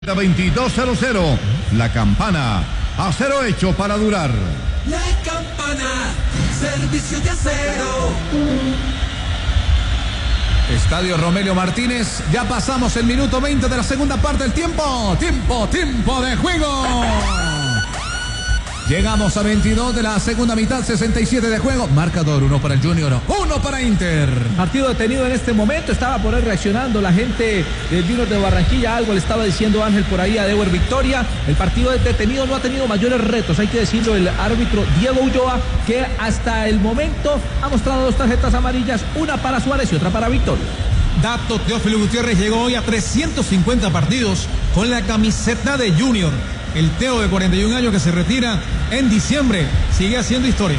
22:00. La campana, acero hecho para durar. La campana, servicio de acero. Estadio Romelio Martínez, ya pasamos el minuto 20 de la segunda parte del tiempo. Tiempo de juego. Llegamos a 22 de la segunda mitad, 67 de juego. Marcador, 1 para el Junior, 1 para Inter. Partido detenido en este momento, estaba por ahí reaccionando la gente del Junior de Barranquilla. Algo le estaba diciendo Ángel por ahí a Deuer Victoria. El partido es detenido, no ha tenido mayores retos, hay que decirlo. El árbitro Diego Ulloa, que hasta el momento ha mostrado 2 tarjetas amarillas, una para Suárez y otra para Victoria. Dato: Teófilo Gutiérrez llegó hoy a 350 partidos con la camiseta de Junior. El Teo de 41 años que se retira en diciembre sigue haciendo historia.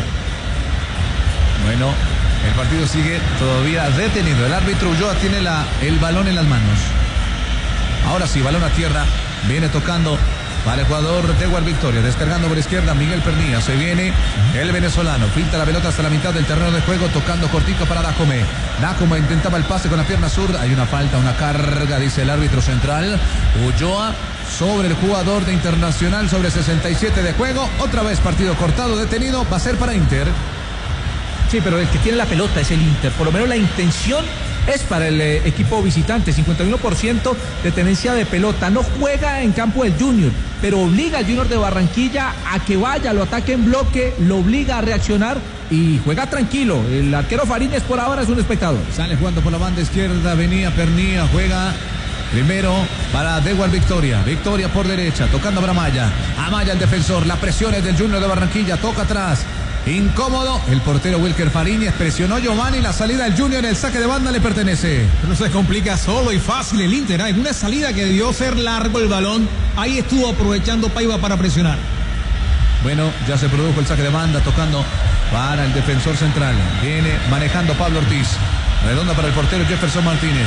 Bueno, el partido sigue todavía detenido. El árbitro Ulloa tiene el balón en las manos. Ahora sí, balón a tierra. Viene tocando para el jugador Deuer Victoria. Descargando por izquierda Miguel Pernilla. Se viene el venezolano. Filtra la pelota hasta la mitad del terreno de juego. Tocando cortito para Dajome. Dajome intentaba el pase con la pierna zurda. Hay una falta, una carga, dice el árbitro central. Ulloa sobre el jugador de Internacional, sobre 67 de juego. Otra vez partido cortado, detenido. Va a ser para Inter. Sí, pero el que tiene la pelota es el Inter. Por lo menos la intención es para el equipo visitante. 51% de tenencia de pelota. No juega en campo del Junior, pero obliga al Junior de Barranquilla a que vaya, lo ataque en bloque, lo obliga a reaccionar y juega tranquilo. El arquero Farines por ahora es un espectador. Sale jugando por la banda izquierda, venía Pernilla, juega primero para Deuer Victoria. Victoria por derecha, tocando a Bramaya. Amaya el defensor, la presión es del Junior de Barranquilla, toca atrás. Incómodo, el portero Wilker Fariñez, presionó Giovanni, la salida del Junior, el saque de banda le pertenece. Pero se complica solo y fácil el Inter. En una salida que debió ser largo el balón, ahí estuvo aprovechando Paiva para presionar. Bueno, ya se produjo el saque de banda, tocando para el defensor central. Viene manejando Pablo Ortiz. Redonda para el portero Jefferson Martínez.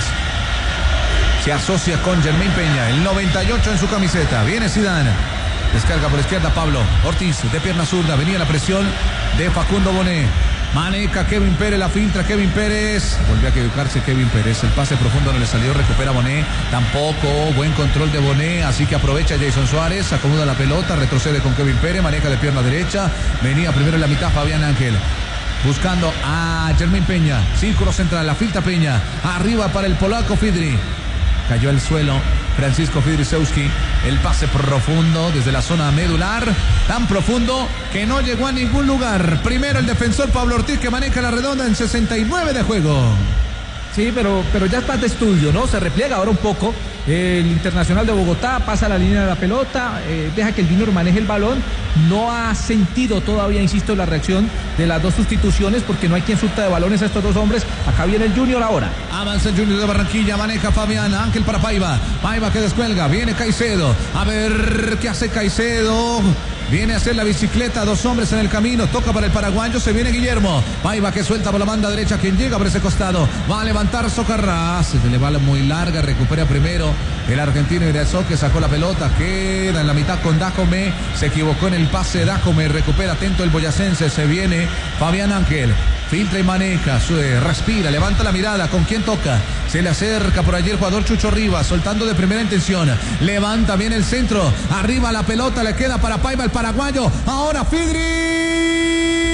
Se asocia con Germain Peña, el 98 en su camiseta. Viene Zidane. Descarga por izquierda Pablo Ortiz, de pierna zurda. Venía la presión de Facundo Bonet. Maneja Kevin Pérez, la filtra Kevin Pérez. Volvió a equivocarse Kevin Pérez. El pase profundo no le salió, recupera Bonet. Tampoco, buen control de Bonet. Así que aprovecha Jason Suárez, acomoda la pelota, retrocede con Kevin Pérez, maneja de pierna derecha. Venía primero en la mitad Fabián Ángel. Buscando a Germain Peña. Círculo central, la filtra Peña. Arriba para el polaco Fidri. Cayó al suelo Francisco Fidrisewski. El pase profundo desde la zona medular, tan profundo que no llegó a ningún lugar. Primero el defensor Pablo Ortiz, que maneja la redonda en 69 de juego. Sí, pero ya está de estudio, ¿no? Se repliega ahora un poco. El Internacional de Bogotá pasa la línea de la pelota, deja que el Junior maneje el balón. No ha sentido todavía, insisto, la reacción de las 2 sustituciones, porque no hay quien surta de balones a estos 2 hombres. Acá viene el Junior ahora. Avanza el Junior de Barranquilla, maneja Fabián Ángel para Paiva. Paiva que descuelga, viene Caicedo. A ver qué hace Caicedo. Viene a hacer la bicicleta, 2 hombres en el camino, toca para el paraguayo, se viene Guillermo. Paiva que suelta por la banda derecha, quien llega por ese costado. Va a levantar Socarrá, se le va muy larga, recupera primero el argentino Irazó, que sacó la pelota, queda en la mitad con Dajome, se equivocó en el pase Dajome, recupera atento el boyacense, se viene Fabián Ángel. Filtra y maneja, respira, levanta la mirada, ¿con quién toca? Se le acerca por allí el jugador Chucho Rivas, soltando de primera intención. Levanta bien el centro, arriba la pelota, le queda para Paiva el paraguayo. Ahora Fidri.